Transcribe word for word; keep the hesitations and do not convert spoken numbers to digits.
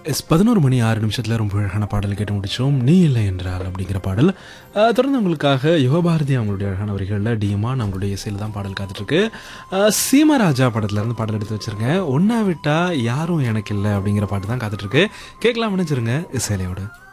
S பதினொரு மணி ஆறு நிமிஷத்தில் ரொம்ப அழகான பாடல் கேட்டு முடித்தோம். நீ இல்லை என்றால் அப்படிங்கிற பாடல். அஹ், தொடர்ந்து உங்களுக்காக யுகபாரதி அவங்களுடைய அழகான வரிகளில் டிஎமான் அவங்களுடைய இசையில் தான் பாடல் காத்துட்ருக்கு. சீமராஜா படத்துலேருந்து பாடல் எடுத்து வச்சுருக்கேன். ஒன்றா விட்டா யாரும் எனக்கு இல்லை அப்படிங்கிற பாட்டு தான் காத்துட்ருக்கு. கேட்கலாம் நினைச்சிருங்க இசையிலையோடு.